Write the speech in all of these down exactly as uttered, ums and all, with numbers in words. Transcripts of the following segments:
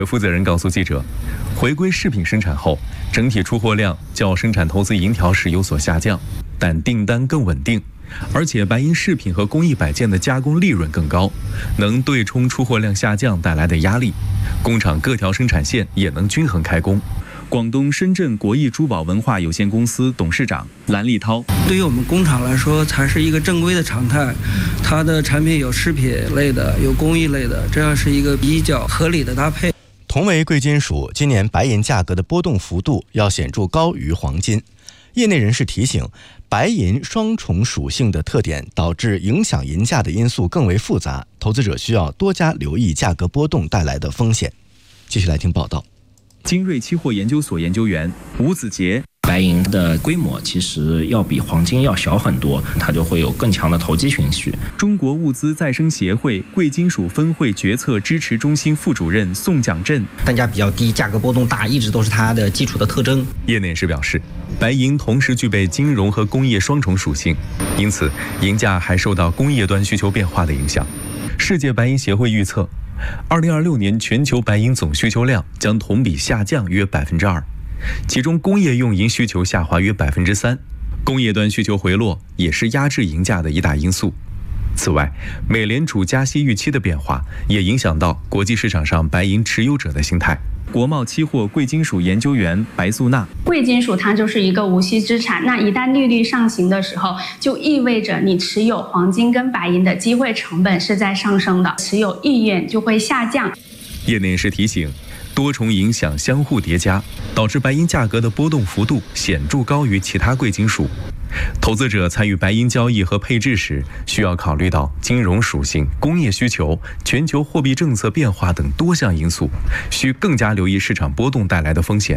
负责人告诉记者，回归食品生产后，整体出货量较生产投资银条时有所下降，但订单更稳定，而且白银饰品和工艺摆件的加工利润更高，能对冲出货量下降带来的压力，工厂各条生产线也能均衡开工。广东深圳国艺珠宝文化有限公司董事长蓝立涛： 对于我们工厂来说，才是一个正规的常态。它的产品有饰品类的，有工艺类的，这样是一个比较合理的搭配。 同为贵金属，今年白银价格的波动幅度要显著高于黄金。业内人士提醒，白银双重属性的特点导致影响银价的因素更为复杂，投资者需要多加留意价格波动带来的风险。继续来听报道。 精锐期货研究所研究员吴子杰： 白银的规模其实要比黄金要小很多，它就会有更强的投机情绪。 中国物资再生协会贵金属分会决策支持中心副主任宋蒋振： 单价比较低，价格波动大，一直都是它的基础的特征。 业内人士表示，白银同时具备金融和工业双重属性，因此银价还受到工业端需求变化的影响。世界白银协会预测，二零二六年全球白银总需求量将同比下降约百分之二，其中工业用银需求下滑约百分之三，工业端需求回落也是压制银价的一大因素。此外，美联储加息预期的变化也影响到国际市场上白银持有者的心态。国贸期货贵金属研究员白素娜： 贵金属它就是一个无息资产，那一旦利率上行的时候，就意味着你持有黄金跟白银的机会成本是在上升的，持有意愿就会下降。 业内人士提醒，多重影响相互叠加，导致白银价格的波动幅度显著高于其他贵金属。投资者参与白银交易和配置时，需要考虑到金融属性、工业需求、全球货币政策变化等多项因素，需更加留意市场波动带来的风险。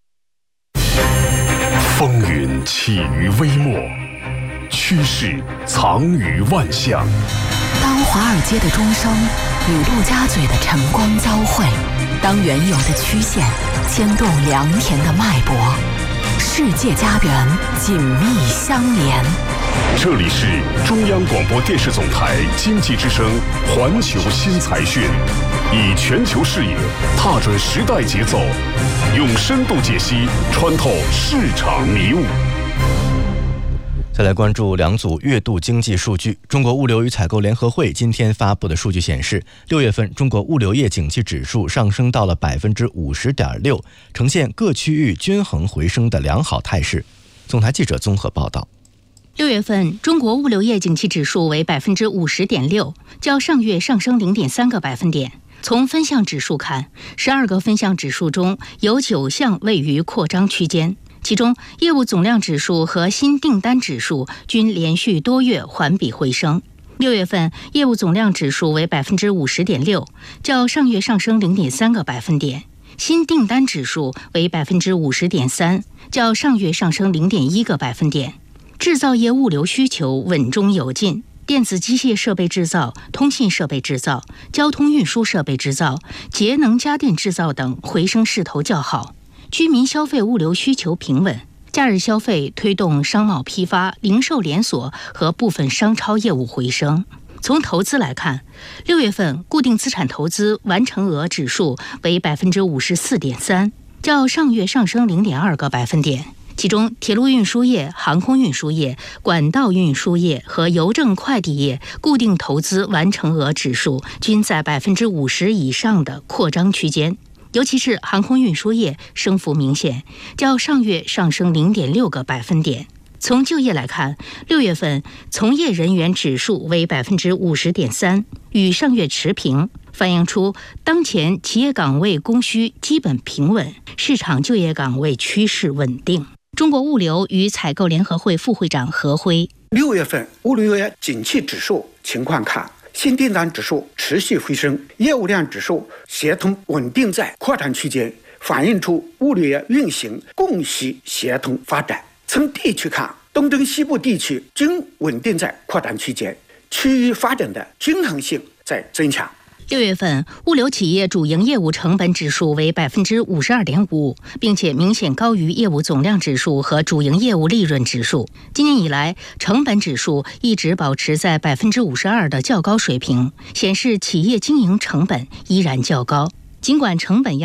风云起于微末，趋势藏于万象。 当华尔街的钟声与陆家嘴的晨光交汇，当原有的曲线牵动良田的脉搏，世界家园紧密相连。 这里是中央广播电视总台经济之声环球新财讯，以全球视野踏准时代节奏，用深度解析穿透市场迷雾。 再来关注两组月度经济数据。中国物流与采购联合会今天发布的数据显示，六月份中国物流业景气指数上升到了百分之五十点六，呈现各区域均衡回升的良好态势。总台记者综合报道。 六月份中国物流业景气指数为百分之五十点六，较上月上升零点三个百分点。从分项指数看，十二个分项指数中有九项位于扩张区间。其中，业务总量指数和新订单指数均连续多月环比回升。六月份业务总量指数为百分之五十点六，较上月上升零点三个百分点；新订单指数为百分之五十点三，较上月上升零点一个百分点。制造业物流需求稳中有进，电子机械设备制造、通信设备制造、交通运输设备制造、节能家电制造等回升势头较好。居民消费物流需求平稳，假日消费推动商贸批发、零售连锁和部分商超业务回升。从投资来看，六月份固定资产投资完成额指数为百分之五十四点三，较上月上升零点二个百分点。其中，铁路运输业、航空运输业、管道运输业和邮政快递业固定投资完成额指数均在百分之五十以上的扩张区间。尤其是航空运输业升幅明显，较上月上升零点六个百分点。从就业来看，六月份从业人员指数为百分之五十点三，与上月持平，反映出当前企业岗位供需基本平稳，市场就业岗位趋势稳定。中国物流与采购联合会副会长何辉： 六月份物流业景气指数情况看，新订单指数持续回升，业务量指数协同稳定在扩展区间，反映出物流业运行供需协同发展。从地区看，东中西部地区均稳定在扩展区间，区域发展的均衡性在增强。 六月份物流企业主营业务成本指数为百分之五十二点五，并且明显高于业务总量指数和主营业务利润指数。今年以来，成本指数一直保持在百分之五十二的较高水平，显示企业经营成本依然较高。 尽管成本压